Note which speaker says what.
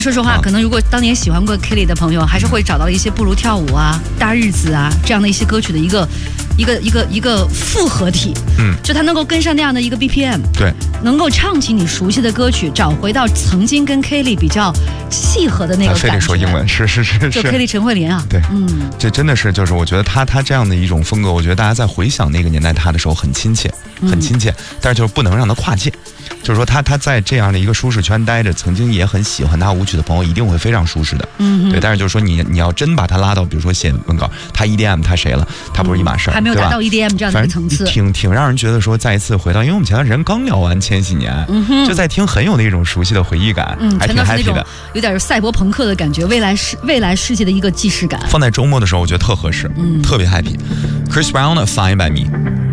Speaker 1: 说实话，可能如果当年喜欢过 Kelly 的朋友，还是会找到一些不如跳舞啊、大日子啊这样的一些歌曲的一个复合体。就它能够跟上那样的一个 BPM，
Speaker 2: 对，
Speaker 1: 能够唱起你熟悉的歌曲，找回到曾经跟 Kelly 比较契合的那个感觉。
Speaker 2: 非得说英文，是。
Speaker 1: 就 Kelly 陈慧琳啊，
Speaker 2: 对，这真的是就是我觉得他这样的一种风格，我觉得大家在回想那个年代他的时候很亲切，但是就是不能让他跨界。就是说他在这样的一个舒适圈待着，曾经也很喜欢他舞曲的朋友一定会非常舒适的，对。但是就是说你要真把他拉到，比如说写文稿，他 EDM 他谁了，他不是一码事儿，
Speaker 1: 还没有达到 EDM 这样的一个层次，
Speaker 2: 挺让人觉得说再一次回到，因为我们前段时间刚聊完千禧年，就在听很有那种熟悉的回忆感，还挺 happy 的，
Speaker 1: 有点赛博朋克的感觉，未来世界的一个既视感，
Speaker 2: 放在周末的时候我觉得特合适，特别 happy。Chris Brown 的 Fine by Me。